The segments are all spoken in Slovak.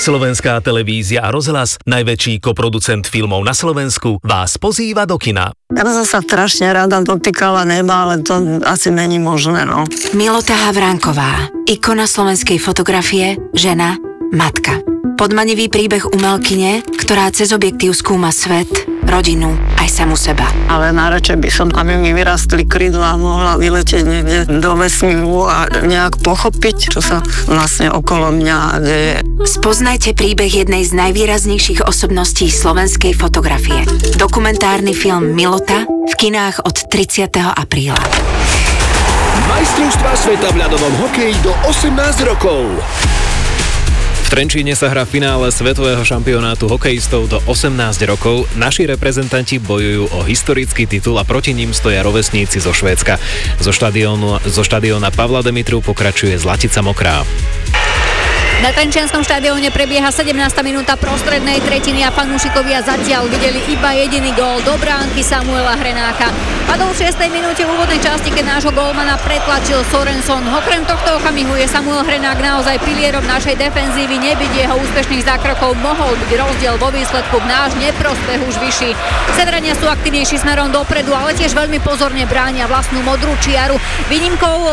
Slovenská televízia a rozhlas, najväčší koproducent filmov na Slovensku, vás pozýva do kina. Ja som sa strašne rada dotýkala neba, ale to asi není možné, no. Milota Havránková, ikona slovenskej fotografie, žena, matka. Podmanivý príbeh umelkyne, ktorá cez objektív skúma svet, rodinu, aj samu seba. Ale najradšej by som, aby mi vyrastli krydlá, mohla vyletieť niekde do vesmíru a nejak pochopiť, čo sa vlastne okolo mňa deje. Spoznajte príbeh jednej z najvýraznejších osobností slovenskej fotografie. Dokumentárny film Milota v kinách od 30. apríla. Majstrovstvá sveta v ľadovom hokeji do 18 rokov. V Trenčíne sa hrá finále svetového šampionátu hokejistov do 18 rokov. Naši reprezentanti bojujú o historický titul a proti ním stoja rovesníci zo Švédska. Zo štadióna Pavla Demitru pokračuje Zlatica Mokrá. Na Trenčianskom štadióne prebieha 17. minúta prostrednej tretiny a fanúšikovia zatiaľ videli iba jediný gól do bránky Samuela Hrenáka. Padol v 6. minúte v úvodnej časti, keď nášho gólmana pretlačil Sorenson. Okrem tohto okamihu je Samuel Hrenák naozaj pilierom našej defenzívy. Nebyť jeho úspešných zákrokov mohol byť rozdiel vo výsledku v náš neprospech už vyšší. Severania sú aktívnejší smerom dopredu, ale tiež veľmi pozorne bránia vlastnú modrú čiaru. Výnimkou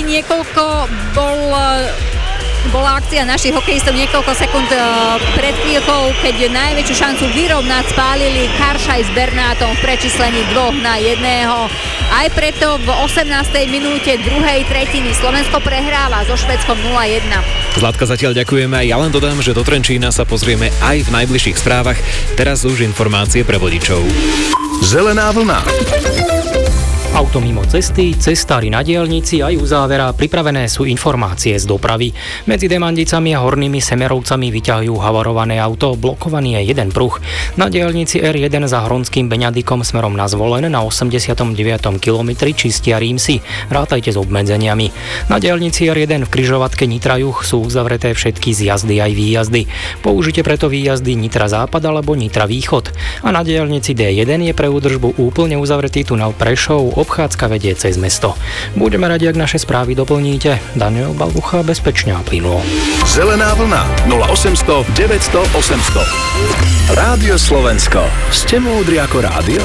bola akcia našich hokejistov niekoľko sekúnd pred chvíľkou, keď najväčšiu šancu vyrovnať spálili Karšaj s Bernátom v prečíslení 2-1. Aj preto v 18. minúte druhej tretiny Slovensko prehráva so Švédskom 0-1. Zlatka, zatiaľ ďakujeme. Ja len dodám, že do Trenčína sa pozrieme aj v najbližších správach. Teraz už informácie pre vodičov. Zelená vlna. Auto mimo cesty, cestári na diaľnici aj u závera, pripravené sú informácie z dopravy. Medzi Demandicami a Hornými Semerovcami vyťahujú havarované auto, blokovaný je jeden pruh. Na diaľnici R1 za Hronským Beňadikom smerom na Zvolen na 89. kilometri čistia Rímsi. Rátajte s obmedzeniami. Na diaľnici R1 v križovatke Nitra-Juh sú uzavreté všetky zjazdy aj výjazdy. Použite preto výjazdy Nitra Západ alebo Nitra Východ. A na diaľnici D1 je pre údržbu úplne uzavretý tunel Prešov. Obchádzka vedie cez mesto. Budeme radi, ak naše správy doplníte. Daniel Balbucha, bezpečne a plynulo. Zelená vlna 0800 900 800. Rádio Slovensko. Ste múdri ako rádio?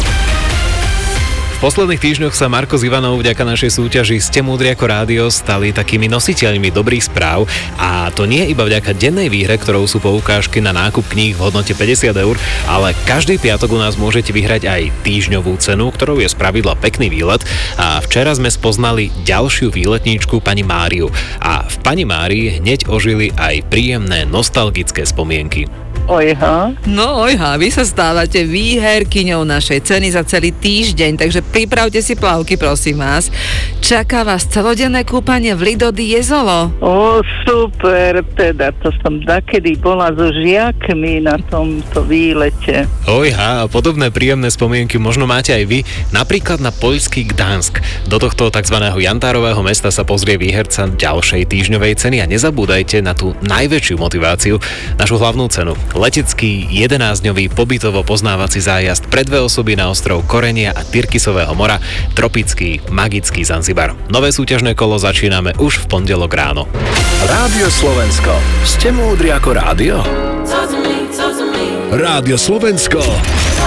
V posledných týždňoch sa Marko s Ivanou vďaka našej súťaži Ste múdri ako rádio stali takými nositeľmi dobrých správ, a to nie iba vďaka dennej výhre, ktorou sú poukážky na nákup kníh v hodnote 50 eur, ale každý piatok u nás môžete vyhrať aj týždňovú cenu, ktorou je spravidla pekný výlet, a včera sme spoznali ďalšiu výletníčku, pani Máriu, a v pani Márii hneď ožili aj príjemné nostalgické spomienky. Ojha. No ojha, vy sa stávate výherkyňou našej ceny za celý týždeň, takže pripravte si plavky, prosím vás. Čaká vás celodenné kúpanie v Lido di Jesolo. Super, teda to som dakedy bola so žiakmi na tomto výlete. Ojha, a podobné príjemné spomienky možno máte aj vy, napríklad na poľský Gdansk. Do tohto tzv. Jantárového mesta sa pozrie výherca ďalšej týždňovej ceny a nezabúdajte na tú najväčšiu motiváciu, našu hlavnú cenu. Letecký 11-dňový pobytovo-poznávací zájazd pre 2 osoby na ostrov Korenia a Tyrkisového mora, tropický, magický Zanzibar. Nové súťažné kolo začíname už v pondelok ráno. Rádio Slovensko. Ste múdri ako rádio? Rádio Slovensko.